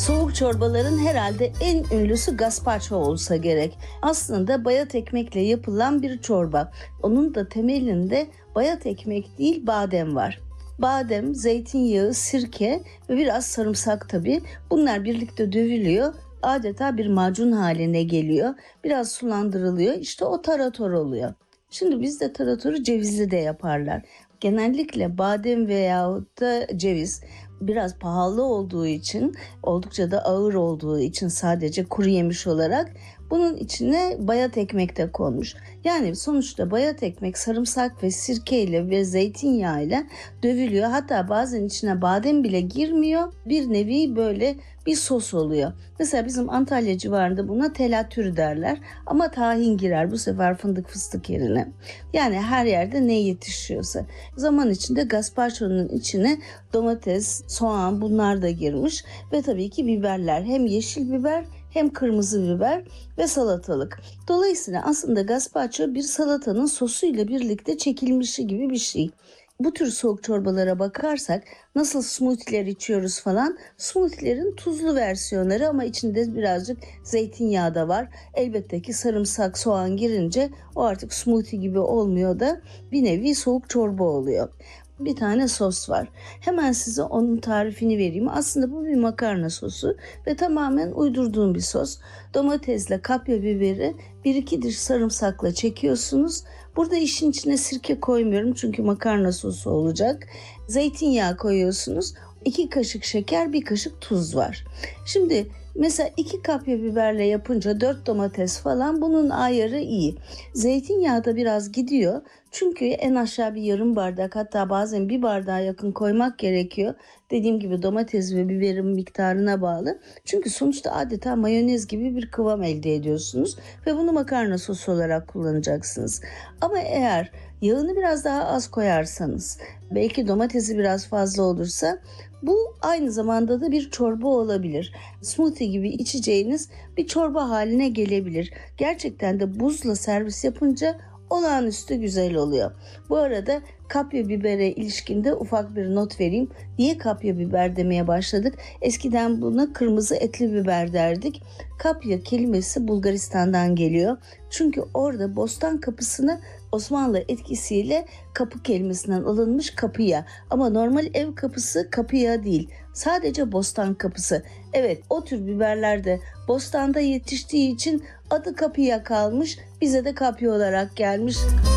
Soğuk çorbaların herhalde en ünlüsü gazpacho olsa gerek. Aslında bayat ekmekle yapılan bir çorba. Onun da temelinde bayat ekmek değil badem var. Badem, zeytinyağı, sirke ve biraz sarımsak tabii. Bunlar birlikte dövülüyor. Adeta bir macun haline geliyor. Biraz sulandırılıyor. İşte o tarator oluyor. Şimdi bizde taratoru cevizli de yaparlar. Genellikle badem veyahut da ceviz biraz pahalı olduğu için, oldukça da ağır olduğu için sadece kuru yemiş olarak bunun içine bayat ekmek de konmuş. Yani sonuçta bayat ekmek sarımsak ve sirkeyle ve zeytinyağıyla dövülüyor. Hatta bazen içine badem bile girmiyor. Bir nevi böyle bir sos oluyor. Mesela bizim Antalya civarında buna telatür derler. Ama tahin girer bu sefer fındık fıstık yerine. Yani her yerde ne yetişiyorsa. Zaman içinde gazpacho'nun içine domates, soğan bunlar da girmiş. Ve tabii ki biberler. Hem yeşil biber hem kırmızı biber ve salatalık. Dolayısıyla aslında gazpacho bir salatanın sosuyla birlikte çekilmişi gibi bir şey. Bu tür soğuk çorbalara bakarsak nasıl smoothie'ler içiyoruz falan. Smoothie'lerin tuzlu versiyonları ama içinde birazcık zeytinyağı da var. Elbette ki sarımsak, soğan girince o artık smoothie gibi olmuyor da bir nevi soğuk çorba oluyor. Bir tane sos var. Hemen size onun tarifini vereyim. Aslında bu bir makarna sosu ve tamamen uydurduğum bir sos. Domatesle kapya biberi 1-2 diş sarımsakla çekiyorsunuz. Burada işin içine sirke koymuyorum çünkü makarna sosu olacak. Zeytinyağı koyuyorsunuz. 2 kaşık şeker, 1 kaşık tuz var. Şimdi mesela 2 kapya biberle yapınca 4 domates falan bunun ayarı iyi. Zeytinyağı da biraz gidiyor. Çünkü en aşağı bir yarım bardak hatta bazen bir bardağa yakın koymak gerekiyor. Dediğim gibi domates ve biberin miktarına bağlı. Çünkü sonuçta adeta mayonez gibi bir kıvam elde ediyorsunuz. Ve bunu makarna sosu olarak kullanacaksınız. Ama eğer yağını biraz daha az koyarsanız, belki domatesi biraz fazla olursa bu aynı zamanda da bir çorba olabilir. Smoothie gibi içeceğiniz bir çorba haline gelebilir. Gerçekten de buzla servis yapınca olağanüstü güzel oluyor. Bu arada kapya bibere ilişkinde ufak bir not vereyim. Niye kapya biber demeye başladık? Eskiden buna kırmızı etli biber derdik. Kapya kelimesi Bulgaristan'dan geliyor. Çünkü orada Bostan Kapısı'na Osmanlı etkisiyle kapı kelimesinden alınmış kapıya. Ama normal ev kapısı kapıya değil. Sadece Bostan Kapısı. Evet, o tür biberler de Bostan'da yetiştiği için adı kapıya kalmış. Bize de kapya olarak gelmiş.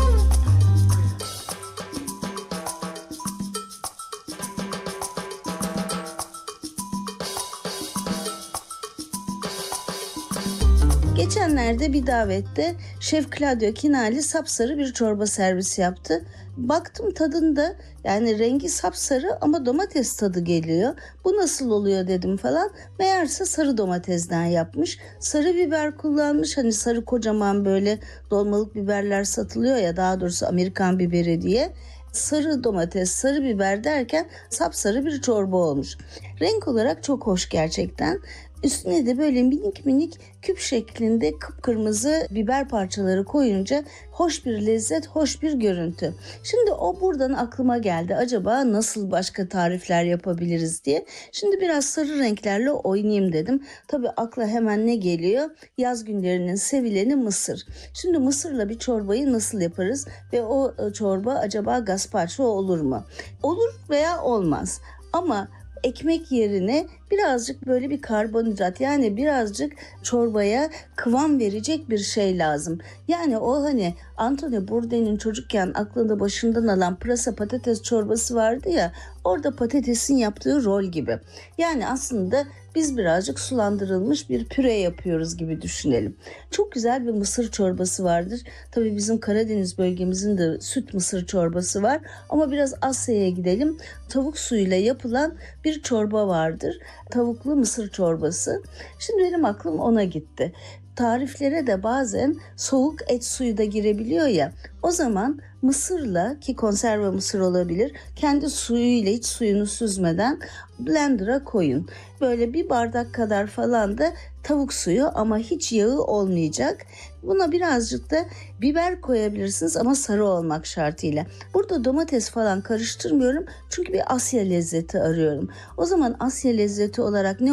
Geçenlerde bir davette Şef Claudio Kinali sapsarı bir çorba servisi yaptı. Baktım tadında yani rengi sapsarı ama domates tadı geliyor. Bu nasıl oluyor dedim falan. Meğerse sarı domatesden yapmış. Sarı biber kullanmış. Hani sarı kocaman böyle dolmalık biberler satılıyor ya, daha doğrusu Amerikan biberi diye. Sarı domates, sarı biber derken sapsarı bir çorba olmuş. Renk olarak çok hoş gerçekten. Üstüne de böyle minik minik küp şeklinde kıpkırmızı biber parçaları koyunca hoş bir lezzet, hoş bir görüntü. Şimdi o buradan aklıma geldi. Acaba nasıl başka tarifler yapabiliriz diye. Şimdi biraz sarı renklerle oynayayım dedim. Tabii akla hemen ne geliyor? Yaz günlerinin sevileni mısır. Şimdi mısırla bir çorbayı nasıl yaparız? Ve o çorba acaba gazpacho olur mu? Olur veya olmaz. Ama ekmek yerine birazcık böyle bir karbonhidrat, yani birazcık çorbaya kıvam verecek bir şey lazım. Yani o hani Anthony Bourdain'in çocukken aklında başından alan pırasa patates çorbası vardı ya, orada patatesin yaptığı rol gibi. Yani aslında biz birazcık sulandırılmış bir püre yapıyoruz gibi düşünelim. Çok güzel bir mısır çorbası vardır. Tabii bizim Karadeniz bölgemizin de süt mısır çorbası var. Ama biraz Asya'ya gidelim. Tavuk suyuyla yapılan bir çorba vardır. Tavuklu mısır çorbası. Şimdi benim aklım ona gitti. Tariflere de bazen soğuk et suyu da girebiliyor ya. O zaman mısırla, ki konserve mısır olabilir, kendi suyuyla hiç suyunu süzmeden blender'a koyun. Böyle bir bardak kadar falan da tavuk suyu ama hiç yağı olmayacak. Buna birazcık da biber koyabilirsiniz ama sarı olmak şartıyla. Burada domates falan karıştırmıyorum çünkü bir Asya lezzeti arıyorum. O zaman Asya lezzeti olarak ne